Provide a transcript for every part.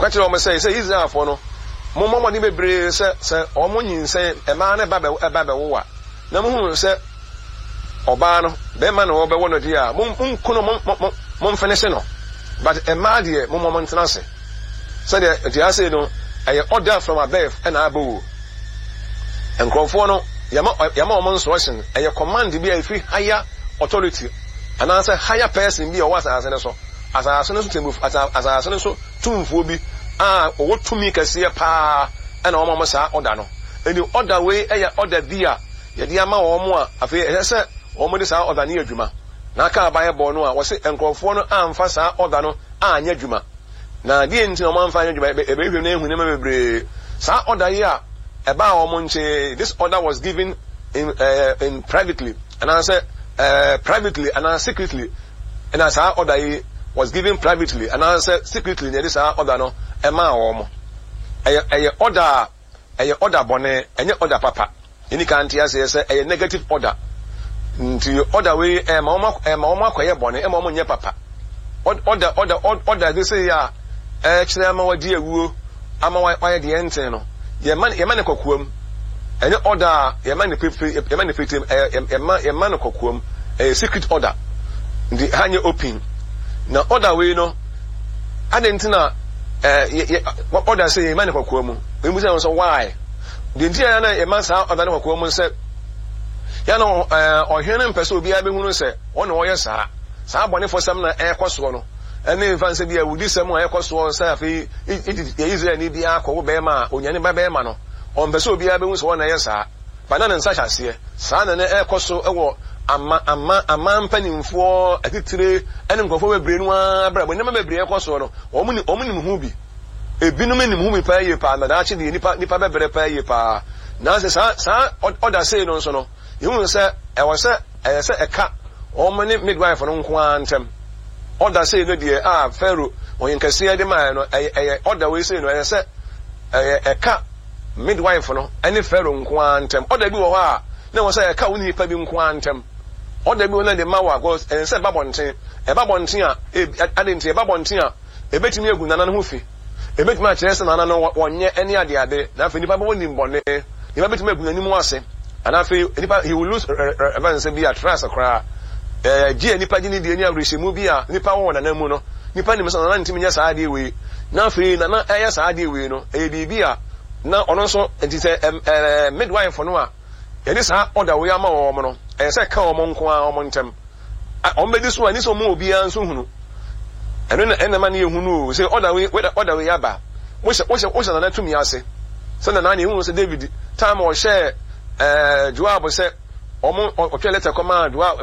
catch on say Israel for no. Mama ni bebre say omo nyinse e ma na ba wo wa. Na mu say oba no be ma no be wono dia mum finish no. But a ma de mum ntena se. So the say no I order from above and abo. And Crawford no yama instruction a command be a free higher authority and answer higher person be or was as so as I to move as I so tumfo bi or to me can see a pa and almost order no and the other way a order dear yama or more I said almost order near Juma Naka by a bono was it and Crawford no fasa order no near Juma now the into a man find a baby name who never be sa order here about Monte. This order was given in privately, and I said privately, and I secretly, and as our order was given privately, and I said secretly. There is our order no, order bonnet, and your order papa. Any country says a negative order. To your order way, mama quiet bonnet, mama papa. Order. They say actually I'm our dear woo, I'm why the end Your man kokuam any order your man kokuam a secret order the hanya open na order we no adentina what order say your man kokuam we must say why the entire na your man sa order kokuam say ya no ohwene mpese obi abehunu say won no ye saa bone for sam na ekoso no ene fan se bia wudi sam ekoso say afi Israel ni bia ko be ma onyane ba be ma no on be so bia be hu so won na ye saa banana nsa hyase saa na ekoso ewo ama mpanimfo atitire ene nkofo bebre nu abra bo nyama bebre ekoso no omuni hu bi ebinum nim hu bi pa ye pa na da chi de nipa bebre pa ye pa na se saa order say no so no you say e was say eka omani midwife no nko antem order say no de Pharaoh oyin kase de man no order we say no say eka midwife no any Pharaoh nko antem order bi wo ha na wo say eka woni pa bi nko antem order bi wona de mawa go say babonten a adenti babonten a ebetimi egu nana no fi ebetimi a kire se nana no wonye ene ade na fa nipa bo nim bone nipa betimi egu nanim ase and after he will lose events be a trust akra G nipa gini de ni awrehemu bi a nipa won na mu no nipa ni so na ntimi nya saa de we na afei na eya saa de we no bibi a na ono so enti se midwife no a ye ni saa order we ama wo mo no se ka wo mo nko a wo mo ntem o medi so ani so mo obi an so hunu eno na enema na ye hunu se order we aba wo se na tumi ase se na ni hunu se David time o share Joab say omo otwe letter command wa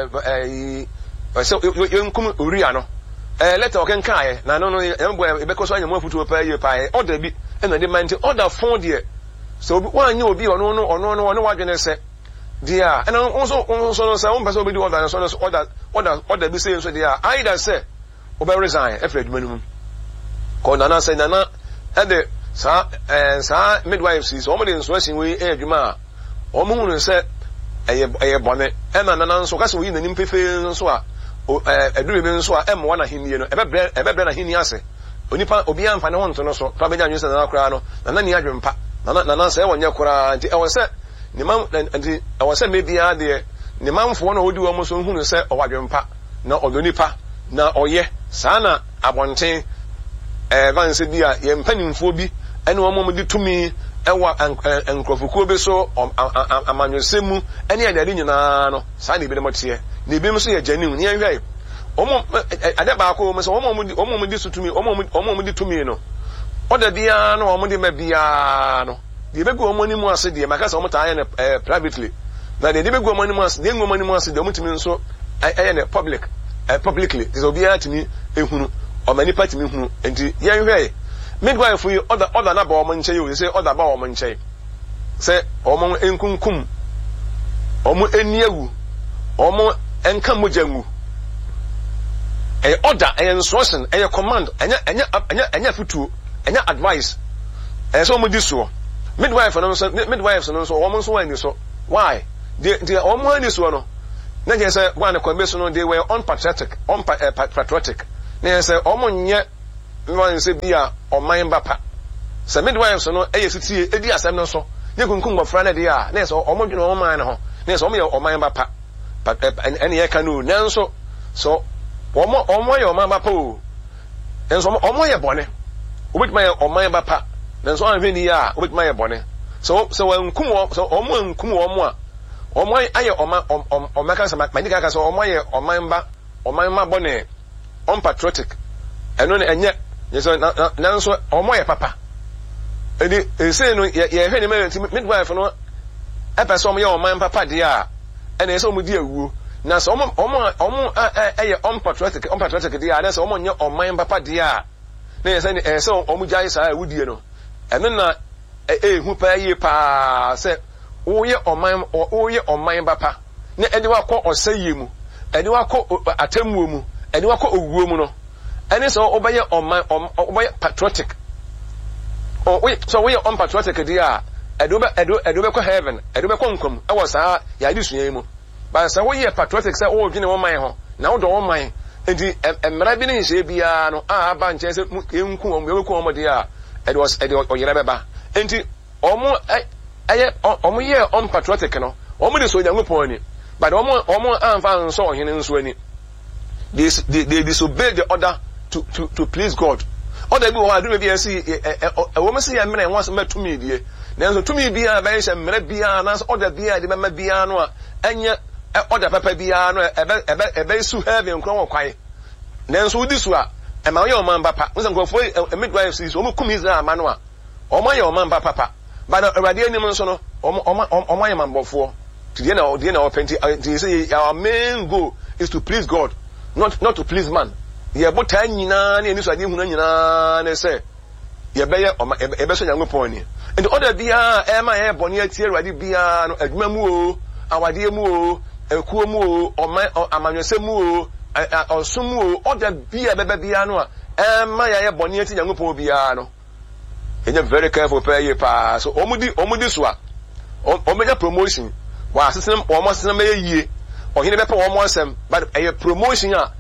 so yenkum Uriah no letter o ken kai na no embo ebeko so anyamo afutu pa ye pa order bi na de man order phone there so wan ye obi ono wadwene se dia and also no say one person be do order so order bi say so dia either say obe resign efred manum ko nana say nana e de sa midwife says omo de instruction we adwuma omuhunu se eye bone ena nana nso kase wo yi nanim pefe nso a eduru bi nso a emwa na hinnie no ebebre na hinnie ase onipa obi amfa ne honto no so to abeja nyu se na kura no nana ni adwempa nana se wonye kura nti ewo se ni man nti ewo se mebia de ni manfo na odi wo mo so hunu se owadwempa na odonipa na oye sana abonten vanse bia ye mpanimfo bi ene wo mo di tumi ewa enkrofokuo be so amanyosemu ene adade nyina no saa ne bi ne motie ne bi so ye janim ne hwai omo ade ba ko mo so omo di sutumi omo di tumi no oda bia no omo di mabia no de be go omo ni mu ase de maka se omo ta ye privately na de be go omo ni mu ase de ngo omo ni mu ase de omo timi nso aye ne publicly de obia timi ehunu o mani patimi hunu enti ye hwai midwife you other na ba omo nche you say other ba omo nche say omo enkunkum omo eniawu omo enka mojangu order instruction command enya futuo enya advice so omo diso midwife no so omo so wani so why they omo ani so no na je say one kwambe so no they were unpatriotic na say omo nye one say bia oman bapa se midwives no eyesitie edi asem no so ye kunkum gofra na de a na so omodwene oman ne ho na so omo oman bapa but any ye kanu nanso so omo ye oman bapa o enso omo ye bone obetuma ye oman bapa nanso anhweni ya obetuma ye bone so wankum so omo nkum omo a omo aye omaka sama manika ka so omo ye oman ma bone unpatriotic eno ne enye yeso nanso omo ye papa edi ese no ye hwe ne midwife no epese omo ye oman papa de a ena ese omo di awuo na so omo eye unpatriotic de a na so omo nye oman papa de a na ese omo jai sa awudie no eno na hu pa ye pa se oye oman papa na edi wakọ osaye mu edi wakọ atamuo mu edi wakọ owuo mu no ene so obeye obeye patriotic so we unpatriotic dia edo be ko heaven edo be ko nkom e wo saa ya di suyan mu ba sa we patriotic say o dwene wo man ho na wo do wo man enti emra bi ne nhye bia no aba nche se enku wo me ko wo dia edo oyere beba enti omo ye unpatriotic no omo de so nyankopon ni but omo anfa nso ohene nso ani they disobey the order to please God. Order bi wo adu bi asi wo mesi ya mena enwa so matumi die nanso tumi bia ba yesha mena bia na order bia de mema bia no a anya order papa bia no ebe su heaven kron wo kwai nanso udi su a ema ye oman papa nso nkofo midwife is wo kum Israel amano a oman ye oman papa but awade anim nso no oman ye mambofo die na openti they say our main goal is to please God, not to please man. Ye bota nyina na eni so ade hunu nyina na se ye beye ebe so nyankopon ni and order bia e ma ye bone atie awade bia no adwuma mu o awade mu o ekuo mu o amanwese mu o osum mu o order bia bebe bia no a ma ye bone atie nyankopon bia no enye very careful pay ye pa so omudi so a omenya promotion wa asesem omo sesem ye ohine be pa omo asem but a promotion a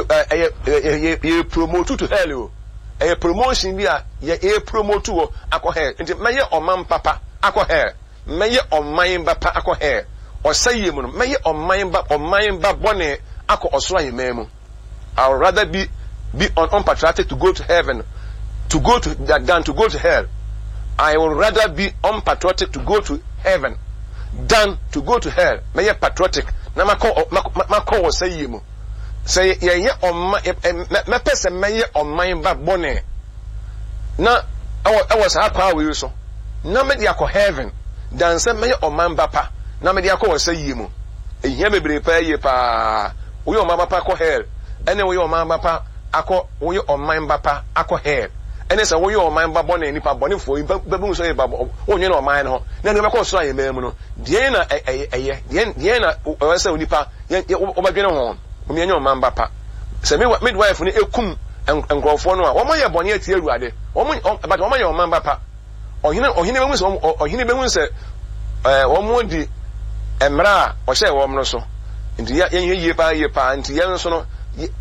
ye promote to hell a promotion bia ye promote wo akọ nti meye oman papa akọ meye oman papa akọ osaye mu no meye oman ba bone akọ osoro ayememu. I would rather be unpatriotic to go to heaven than to go to hell. I would rather be unpatriotic to go to heaven than to go to hell. Meye patriotic na makọ osaye mu say ye me pese meye oman ba bone na I was akwa we so na me dia ko heaven dan say meye oman ba pa na me dia ko wasayi mu ehia bebre pa ye pa wo ye oman ba pa ko hell ene wo ye oman ba pa akọ wo ye oman ba pa akọ hell ene say wo ye oman ba bone ni pa bone fo babu so ye ba wo nye na oman no na ne be ko so ayemem no die na die na o say onipa ye o ba dwene ho omienye oman bapa se midwife ni ekum enkrofo no a wo moye bone atie aruade but wo moye oman bapa ohine behu se ohine behu se wo modi emra o hye wo mno so nti ye ye pa nti ye nso no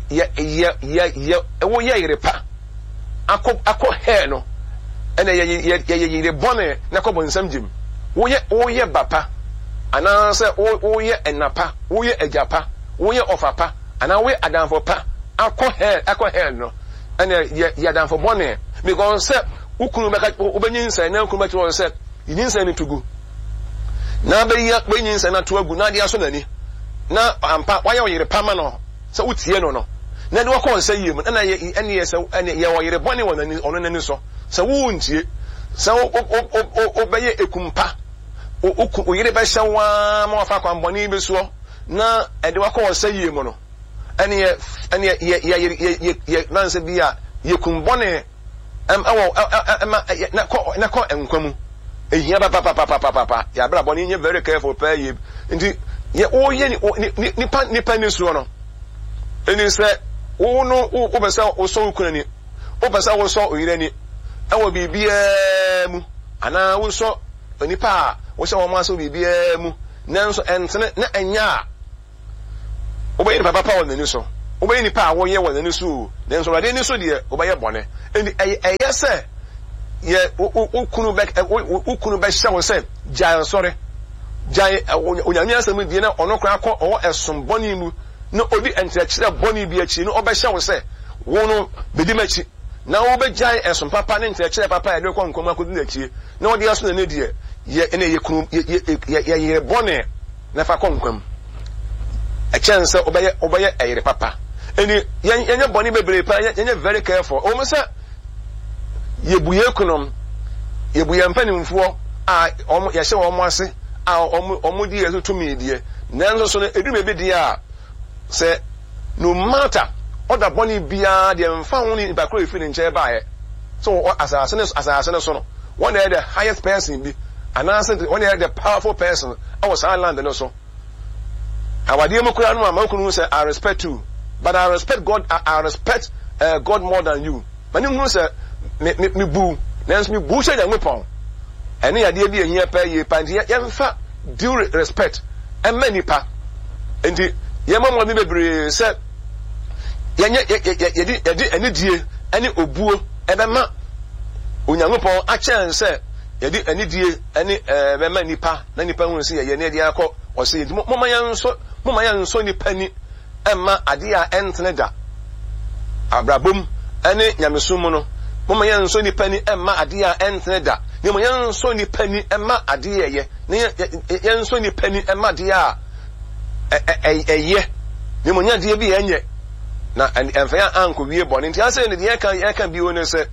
ye wo ye yire pa akọ he no ene ye yire bone na ko bonsam jim wo ye bapa ana se wo ye enapa wo ye ajapa wo ye ofapa ana we adanfo pa akọ hell no ene ye adanfo bone because say ukunu beka obenyinsa na ukunu beka say yinsa ni tugu na benyinsa na to agu na dia so nani na ampa waya oyire pama no say utie no na de wakọ say yem na ene ye say ene ye oyire bone wonani ono nani so say wo ntie say obeye ekumpa oyire be hyewa ma wafa kwan bone be so na ede wakọ say yem no ene ye nanse bia ye kumbone na ko enkwamu ehia papa ya bra bone nye very careful pay ye nti ye oye nipa ni so no eni se wo no wo besa wo so kunani wo besa wo so oyirani ewo bibia mu ana wo so nipa wo se wo ma so bibia mu nanso entene na enya obayi papa pa won ni so obayi ni pa wo ye won ni so nanso rade ni so de obaye bone and yes sir ye ukunu be shawo say jai sorry jai onyame asem bi na ono kra akọ o esom boni mu na odi entekire boni bi achi no obehye say wono bedi machi na wo be jai esom papa ne entekire papa ya de kwa nkom akodi na achi na odi aso na ne die ye ene ye kunu ye boni na fa konkom a chance obeye eyire papa eni yenye boni bebre pa yenye very careful o mo say yebuye kunom yebuye mpanimfo a omo ye hye omo ase a omo di yeso tumi die nanso so edum ebe die a say no matter other boni bia de mfa ho ni bakro efi ni nche baaye so asase ne so no one is the highest person bi anase one is the powerful person I was land no so awade mo kura no amakunu say I respect you but I respect God I respect God more than you mani hu say me bu nanso me bu say Nyankopon ene yade bi ehia pa ye pa ye mfa due respect and many pa enti ye mamo mi bebre say yenye yedi ene die ene obuo ebema Onyankopon a chance say yedi ene die ene bema nipa na nipa hu say ye ne dia akọ o say moma yanso nipa ni emma ade a entene da abrabom ene nyamesom no moma yanso nipa ni emma ade a entene da ne mo yanso nipa ni emma ade ye ne yanso nipa ni emma ade a eye ne mo nya de bi enye na emfa ya anko wie bone nti ase ne de kan bi woni se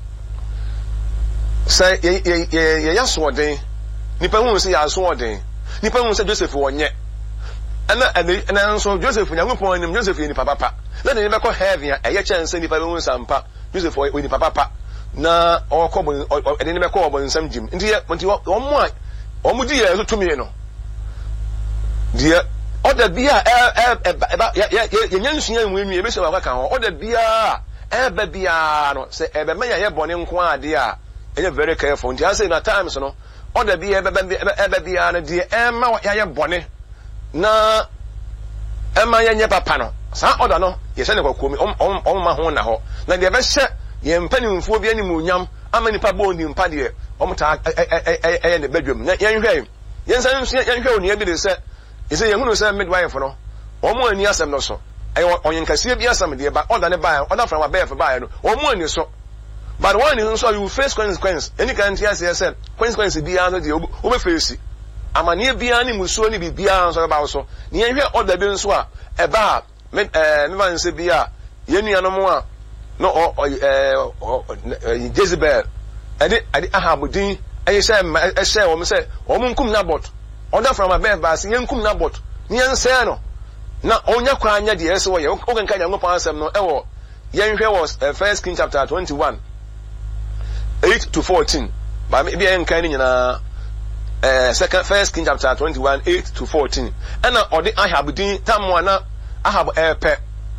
ye yaso den nipa hu se yaso den nipa hu se Joseph wonye ana nso Joseph Nyankopon anim Joseph ni papa na ne be ko heaven a eye chance nipa be hu sampa Joseph we ni papa na okobo ene ne be ko obo nsam jim nti omo di ye so tumi no die oda bia ye nyansuya enwenu ye be se wa kan ho oda bia ebe bia no se ebe me ye bone nko ade a enye very careful nti ase na times no oda bia ebe bia no die emma ye bone na emma ye nye papa no sa oda no ye se ne kwakomi ma ho na ho na de be hye ye mpanimfo bia ni munyam ama nipa bo ni mpa de omta ne bedwam na ye nhwe ye nsan nsu ye nhwe oni bi de se ise ye hunu se midwife no omo ani asem no so ayo onyenkase bi asem de ba oda ne ba oda from above ba no omo ani so but one is so you face consequence any can tia say consequence bi an de obe face amane bi an ni musuo ni bi an so ba so ne ye hwe oda bi nso a e ba me ban se bi a ye nuano mo a no Jezebel ade ahabudin ayi say e say o me say o mun kum na bot order from above ba se yankum na bot ni ense no na onya kwa anya de ese wo ye o kan kan Nyankopon asem no e wo yenhwe was 1 Kings chapter 21 8 to 14 ba me bia enkan ni nyina 1 Kings chapter 21 8 to 14 ana ode ahabudin tamwa na ahab epe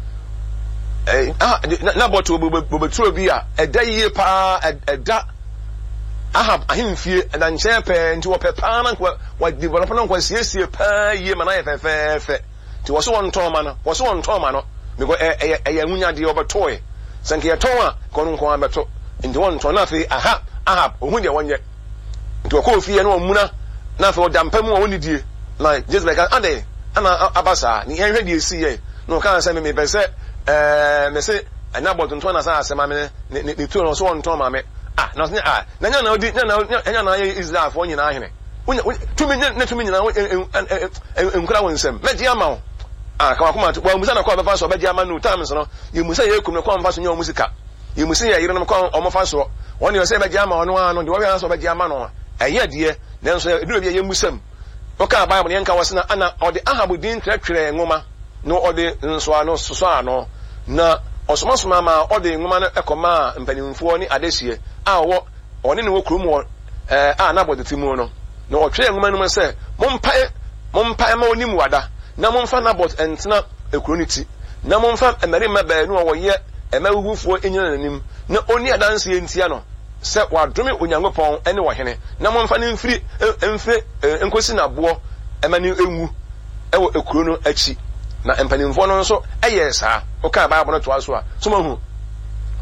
na bot obeturo bi a eda yie pa eda ahab ahimfie na nche pe nti wo pe pa na wa develop na kwa siesie pa yie ma na ye fefefe ti wo so won toma no because eya hunya de obetoe sanke ye ton a kono nko abeto nti won ton na fe ahab ohun de wonye nti wo ko fie na omuna na fe odampa mu woni die na Jezebel ka ade ana abasa ni enhwe de esi ye no kan se me pese me se anabot nton na sa asema me ne tu no so won ton ma me na nya na odi nya na ye Israel fo nyina ahene tumi nyina enkura wonsem meji ama wo ka kuma wa musa na kwa befa so beji ama no times no ye musa ye kum no kwa mfa so nya musika ye musa ye yire no kwa omofa so woni yo se beji ama ono ano de wo ya so beji ama no eye de nenso eduro bi ye musam o ka Bible ye nka wasena ana ode ahabudin twetwere ngoma no ode nso ano soso ano na osomosoma ma ode ngoma no ekoma mpanimfo ni adesie a wo one ne wo krum na bodetimu no na otwe ngoma no se mompa ma onim wada na momfa na bot entena ekroniti na momfa emerima ba nu wo ye emawufuo enyina nanim na oni adanse entia no se wadome Onyankopon ene wo hene na momfa ne mfiri enkosi na bo emani enwu ewo ekro no achi na empanimfo no nso eye saa o ka Bible no to aso a so mahu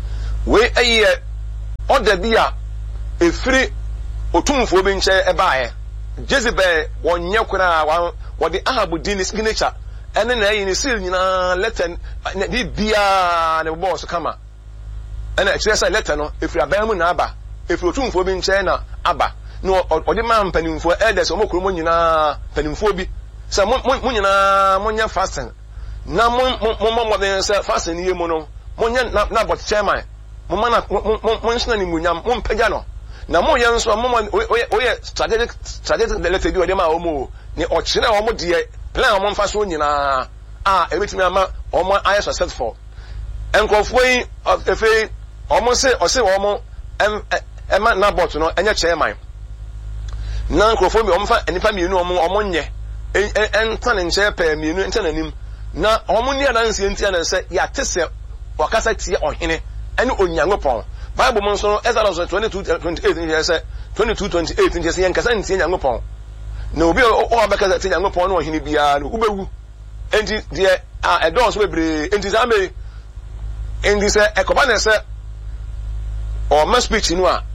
we eye order bi a efiri otumfo bi nche ebaaye Jezebel wonye kura wo de Ahabu din signature ene na yi ni seal nyina letter di bia na boss kama ene express letter no efiri abamu na aba efiri otumfo bi nche na aba no odi ma mpanimfo elders omokuru mo nyina mpanimfo bi se mo nyina mo nya fasting na mo den se fasting ye mo no mo nya na bot chairman mo mana mo nsina ni munyam mo mpagya no na mo ye nso mo oye strategic letter bi odi ma o mo ni o kire o mo de plan o mo mfa so nyina ebetimi ama o mo aye successful enkofo yi efe o mo se o mo ema na bot no enye chairman na nkrofo mi omfa enipa mienu omonye entane nche pa mienu entane nim na omoni adanse entia na se ya tese wakasa tie ohene ene onyankopon bible mo nso Exodus 22:28 say 22:28 say yankasa ntie nyankopon na obi o abeka tie nyankopon na ohene bia no ubewu enti de edon so bebre enti za me enti se ekoba na se o ma speech no a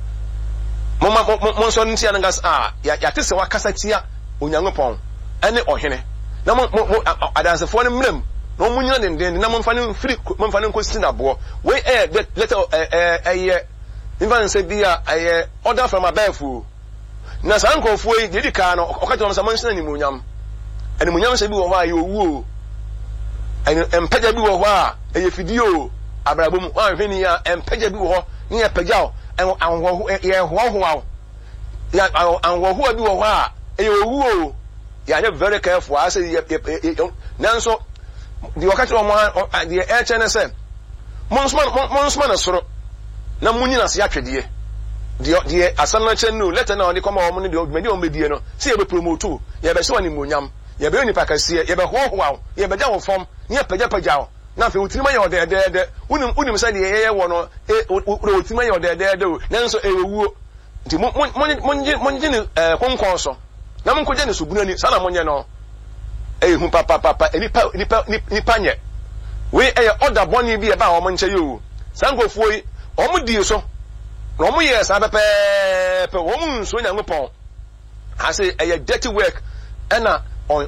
mo so ntia ngas ya tese wakasa tia onyankopon ene ohene na mo adansefo ne mrem na mo nyina den na mo mfa ne nkosi na bo we letter even say bia order from above na sankofo yi dedi ka no okaje mo sama nsina ni munyam ene munyam se bi wo ho aye owu ene empaja bi wo ho a eye fidio abrabom anhwini ya empaja bi wo ho ni epagya anwo ye ho ya anwo bi wo ho a eye owu o ya very careful I say nanso di wakati o mo di HNSM monsman na soro na munyi na se atwede di asana chen no letter na oni koma o mo ni di medi o medie no se ye be promote ye be se woni monyam ye be ni pakase ye be hohoaw ye be ja wo fom ni pagya na fe utirima ye odede unim se di ye wo no utirima ye odede o nanso ewuo nti monji ni konkon so na mo koje ni subuna ni sana monye no hu papa nipa nye we order boni bi e ba o mo nche yo sangofuo yi o mo die so na o mo ye sa pepe o mo nso nyankopon ha say dirty work na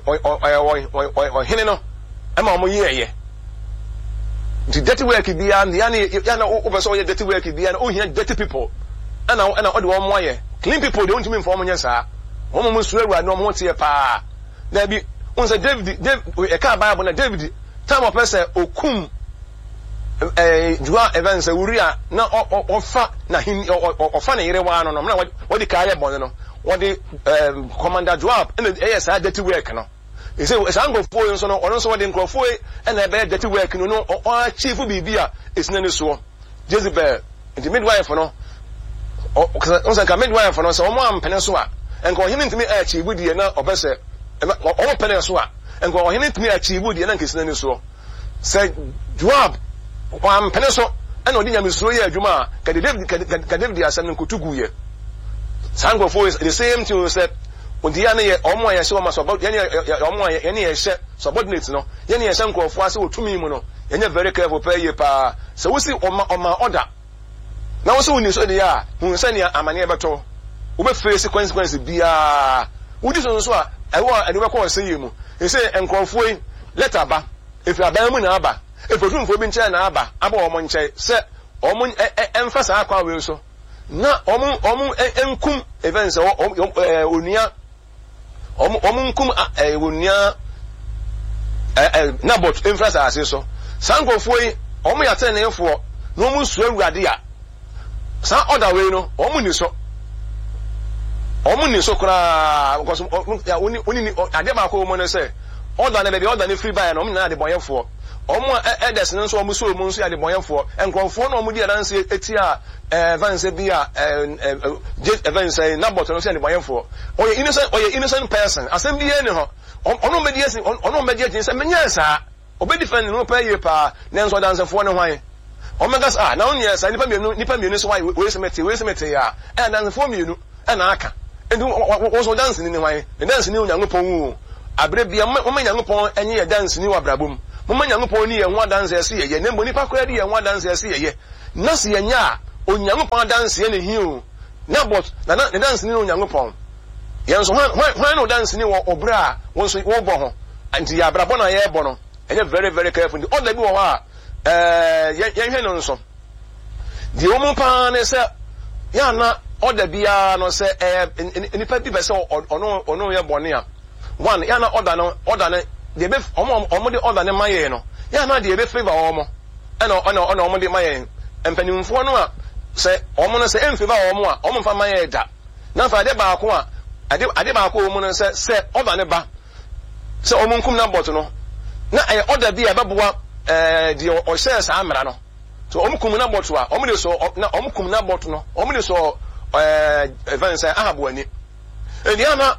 o hene no e ma o mo ye the dirty work bi ya na o be so ye dirty work bi ya na o hia dirty people na o de o mo ye clean people they want me inform nya sa o mo suru awura no mo tie pa na bi on say David e ka Bible na David time of person okum jua events Uriah na ofa na hin ofa na yire wa no na wodi kare bon no wodi commander Joab and say dirty work no e say sangofo nso no ono nso wodi nkrofo e na be dirty work no o chief bibia esina ne so Jezebel the midwife no on say ka midwife no so o mo ampene so a enko hini ntimi achieve die na obese o pene so a enko hini ntimi achieve die na nkesina ne so say Joab o ampene so ena odi nyamesuro ye adwuma ka David asem nkotugu ye sango for is the same thing said on the ane ye omo aye se o maso about ye omo aye ye ye hye subordinate no ye ne ye hye nkofo ase otumi mu no ye very careful pay ye pa se wo si oma order na wo se woni so de ya hu se ne amane beto wo be face consequence bia wo di so a ewo ade be ko se ye mu e se nkofo yi letter ba if aban mu na aba efodunfo bi nche na aba omo nche se omo emfasa akwa we so na omo enkum events onia omo nkum onia na bot emfasa ase so sankofo yi omo ya tene efo na omo su awurade a sa order we no omo ni so kra because ya oni ade ba ko omo no say order na be order ni free buy na omo na ade boyefo omo edes nso omo so omo nso ya de boyefo enkonfo na omo di adanse eti a events bia events na bot no say de boyefo oye innocent person asem bia ni ho ono medi ati say menya sa obe defend no pay ye pa na nso dansefo ne hwan omegas na onye sa nipa mienu so why we semete ya dansefo mienu na aka endu wo so dance ni hwan the dance ni onyankopon wu abre bia mo manyankopon enye dance ni wabrabom mo manyankopon ni ye ho dance ese ye nembo nipa kora di ye ho dance ese ye nas yenya onyankopon dance ye ne hiu na but na dance ni onyankopon yen so hwan no dance ni wo obra won so wo bo ho anti ya bra bo na ye bo no enye very very careful the other bi wo ha yen hwe no nso di o mu pa ne se ya na order bia no se nipa bi be se ono ye bone a one ya na order ne de be omo de order ne maye no ya na de be favor omo ona omo de maye empanimfo no a se omo no se emfavor omo a omo fa maye da na fa de ba ko a ade ba ko omo no se order ne ba se omo nkum na bot no na aye order bia be boa de o share sa amra no so omo kum na bot a omo de so na omo kum na bot no omo de so even say ahabo ani eni ana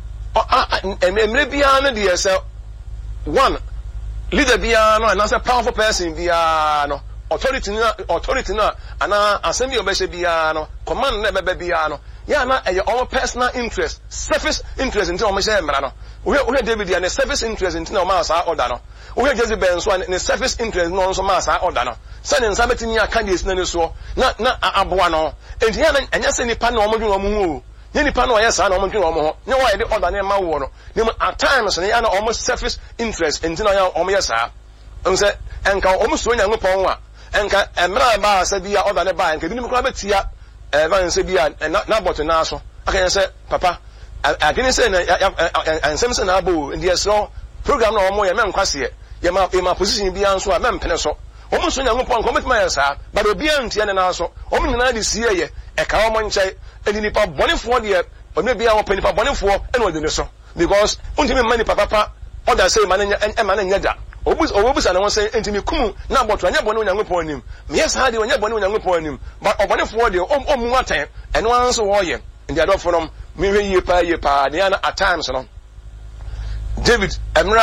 emre bia na de say one leader bia no and as a powerful person bia no authority na ana assembly obese bia no command na bebe bia no ya na your personal interest selfish interest into o share mra no we David ya ne selfish interest into o ma sa order no we Jezebel so ne selfish interest no so ma sa order no sane nsa betini aka dey sina ne so na aboa no enti ya na enya se nipa na o mo dwen o mo hu ni nipa na o yesa na o mo dwen o mo ho ne wa ye de order ne ma wo no ne at times ne ya na o mo selfish interest enti na ya o mo yesa nse enka o mo so Nyankopon wa enka emra ba sa bia order ne ba enka bi ni ko abetia van se bia na bot na so aka se papa agene se na ansem se na abo ndi so program na o mo ye me nkwase ye ma position bia nso a me mpene so omo so Nyankopon commitment ya sa but obi antia ne na so omo nyina de sie ye e ka omo nchai eni nipa bonefo de omo bia wo panipa bonefo ene odi ne so because untimi mani papa order say mananya mananya da obusa na won say entimi kum na boto anya bone Nyankopon anim me yes ha de anya bone Nyankopon anim but obonefo de omu atan eno anso wo ye ndi adofo no me hwe ye pa ne na at times no David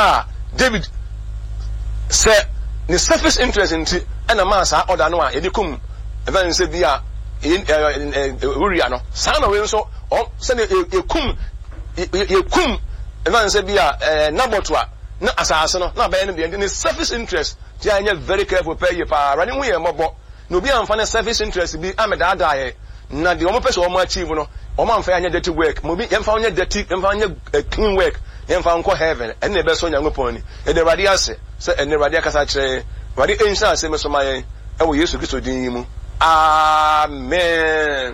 say the selfish interest in and a mass order no a yedikum even say bia uriya no sana we so say yekum even say bia nabotwa na asase no na ba ne the selfish interest ti anya very careful pay you pa running we mobo no bi amfa ne selfish interest bi ameda adaye na de omo pese omo achieve no omo amfa anya dirty work mo bi emfa anya dirty emfa anya clean work emfa nko heaven and na be so Nyankopon ni e de radi ase se ene radi akasa kire radi ensa ase me so mayen e wo Yesu Kristo din mu amen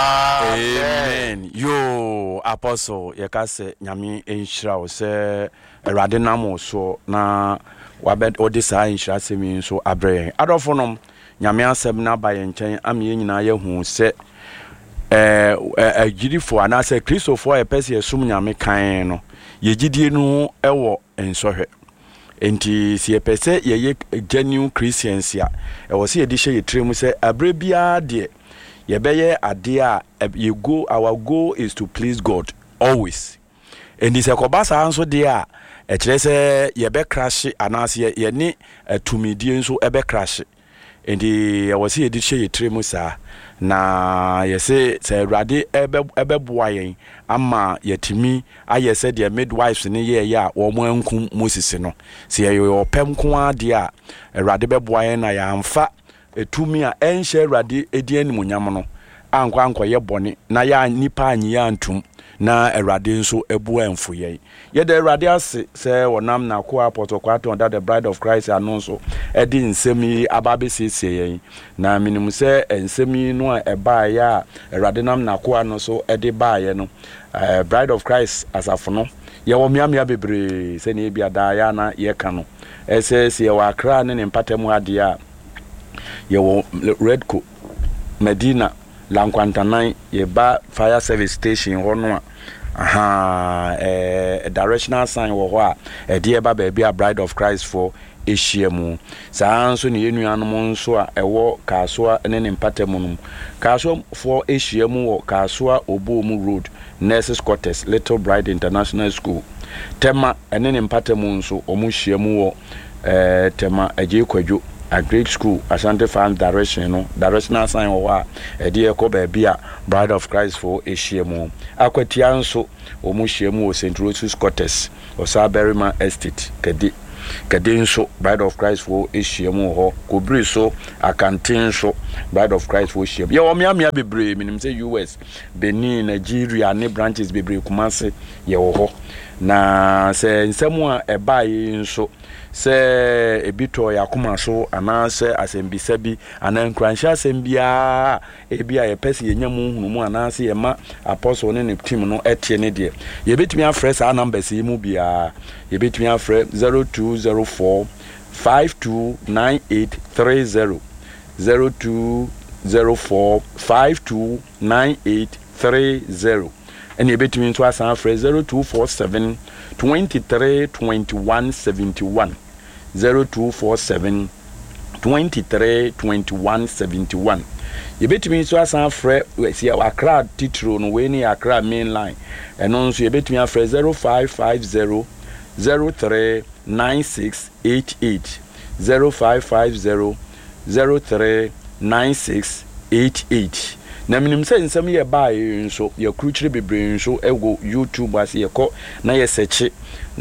yo apostle yakase nyame enhira wo se radi namo so na wabed odisa enhira se mi so abre adofo nom nyame asem na baye nchen ame nyina ye hu se agirifo anase Kristofo epese esum nyame kan no yegidie no ewo ensohwe enti si epese ye genuine Christians ya ewo se yedi hye yetrem se abre bia de ye beye ade a our goal is to please God always endi se kobasa anso de a kire se ye be crash anase ye ni atumidie nso ebe crash endi ewo se yedi hye yetrem sa na yese se rade ebe boayen ama yetimi ayese de midwives ne ye ya wo mo ankum Moses no se ye opem ko ade a rade be boayen na ya amfa etumi a enhye rade edi animunyam no ankwa ye bone na ya nipa anyi ya antum na erade nso ebu enfo ye de erade ase se wonam na ko apoto kwato that the bride of Christ anonso edi nsemi ababe siesie ye na minimum se ensemi no a eba ya erade nam na ko anonso edi ba ye no bride of Christ asafo no ye wo miamia bebre se ne bia da ya na ye ka no ese ye wa Accra ne mpatemu ade a ye wo Redco Medina Lankwantanai ye ba fire service station hono directional sign wo ho a de ba baby a bride of Christ for ehyiemu saa nso ne yenuanom nso a ewo Kasoa ne mpatemu no Kasoa for ehyiemu wo Kasoa Obomu Road Nurses Quarters Little Bride International School tema ne mpatemu nso omu hyiemu wo tema aje kwadwo a Greek school Asante Farm directional sign wa de ko ba bia bride of Christ for ehyiemu akwatia nso omu hyiemu o St. Rose's Quarters Osaberima Estate kedi Kade nso Bride of Christ for ahyia mu ho Kobri so Akantin so Bride of Christ for ahyia. Ye wo miamia bebre minim say US, Benin, Nigeria ne branches bebre Kumase ye wo ho. Na se nsemu a ebae nso se ebito yakoma so ana se asembisa bi ana nkranhya asembia ebia ye pese ye nyamu hunumu ana se ye ma apostle ne team no etie ne de ye betumi afre sa numbers yi mu bia ye betumi afre 0204 529830 0204 529830 and ye betumi nso asan afre 0247 23 21 71 0247 23 21 71. You bet me so as afre we see Accra titro no we ni Accra main line and also you bet me afre 0550 03 9688 0550 03 9688. Na minim say nsem ye bae nso ye kruchire bebre nso ego YouTube as ye ko na ye search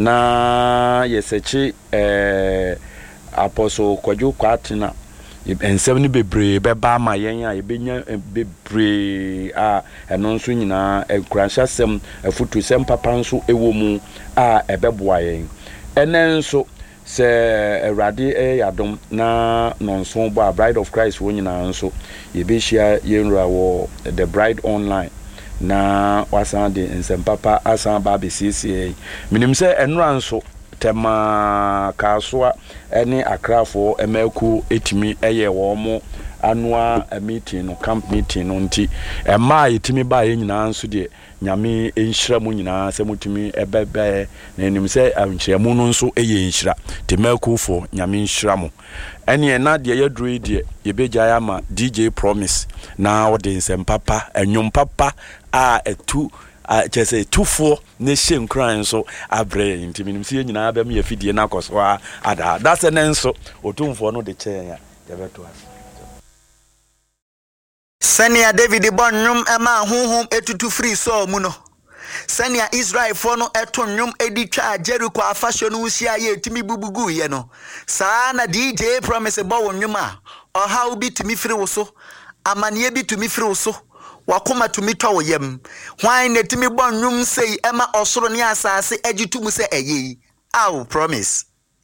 Apostle Kwadwo Kwatina ensem ni bebre beba ma yen a ye benya bebre a eno nso nyina ekranhya sem afutu sem papa nso ewo mu a ebeboa yen enen nso se Erade yadom na nonso bo Bride of Christ wo nyina nso ye be hia yenra wo the Bride online na wasan de nsem papa asan ba be CCA minim se enra nso tema kasoa ene akrafo emaku etimi eye wo mo annual meeting no camp meeting no nti ema etimi ba ye nyina nso de nyame enhyira mu nyina se mutumi ebebe na enim se anhyira mu no nso eye enhyira temaku fo nyame enhyira mu ene na de ye duro de ye beja ya ma DJ Promise na wode nsem papa enwom papa a etu chese tufo ne shenkran so abre intiminim sie nyina abem ye fidie na koso ada that's an enso otumfo no de chen ya yebeto as Senia David Bonnum ema honhom etutu free so mu no Senia Israel for no eto nwom edi twa Jericho afasho no usia ye timi bubugu ye no saa na DJ Promise bo wonwom a oha obi timi free wo so amane bi timi free wo so wakoma tumi to yem hwan na timi bonnwum sei ema osoro ne asase agitum se eyi aw promise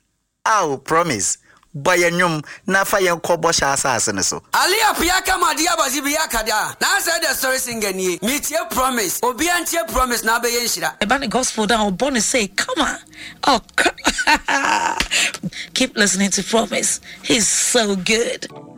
bayanwum na fa yen kobo sha asase ne so ali apia kama dia bazi biya kada na say the story singani metie promise obi antie promise na be yen shira about the gospel down bonus say come on keep listening to Promise, he's so good.